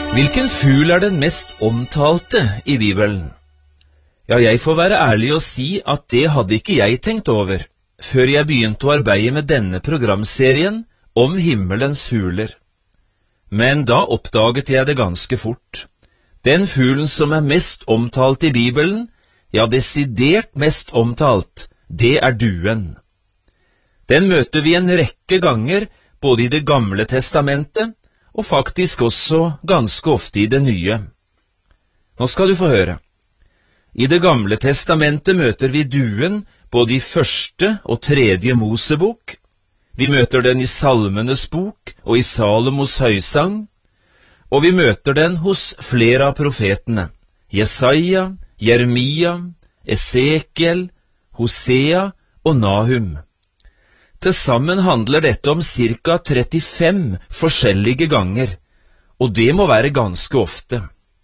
Hvilken fugl er den mest omtalte i Bibelen? Ja, jeg får være ærlig og si at det hadde ikke jeg tenkt over, før jeg begynte å arbeide med denne programserien om himmelens fugler. Men da oppdaget jeg det ganske fort. Den fuglen som er mest omtalt i Bibelen, ja, desidert mest omtalt, det er duen. Den møter vi en rekke ganger, både i Det gamle testamentet, og faktisk også ganske ofte i Det nye. Nå skal du få høre. I Det gamle testamentet møter vi duen både i 1. og 3. Mosebok. Vi møter den i Salmenes bok og i Salomos høysang, og vi møter den hos flere av profetene, Jesaja, Jeremia, Esekiel, Hosea og Nahum. Til sammen handler dette om ca. 35 forskjellige ganger, og det må være ganske ofte.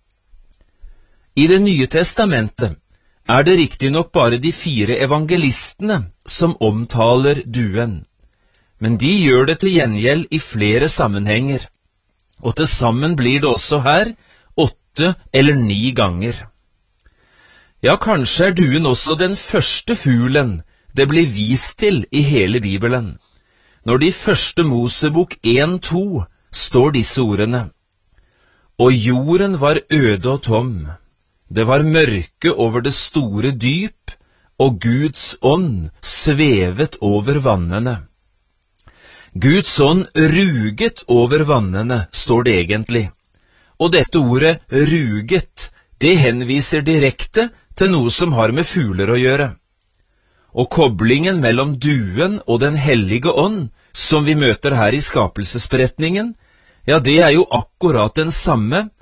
I Det nye testamentet er det riktignok bare de 4 evangelistene som omtaler duen, men de gjør det til gjengjeld i flere sammenhenger, og til sammen blir det også her 8 eller 9 ganger. Ja, kanskje er duen også den første fuglen det blir vist til i hele Bibelen, når det i 1. Mosebok 1:2 står disse ordene: «Og jorden var øde og tom, det var mørke over det store dyp, og Guds ånd svevet over vannene.» Guds ånd ruget over vannene, står det egentlig, og dette ordet ruget, det henviser direkte til noe som har med fugler å gjøre. Og koblingen mellom duen og Den hellige ånd, som vi møter her i skapelsesberetningen, ja, det er jo akkurat den samme